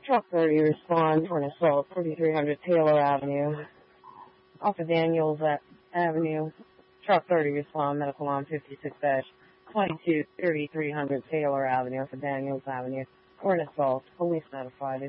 Truck 30 respond for an assault, 4300 Taylor Avenue. Off of Daniels Avenue. Truck 30 respond, medical on 56-22, 3300 Taylor Avenue off of Daniels Avenue. For an assault, police notified.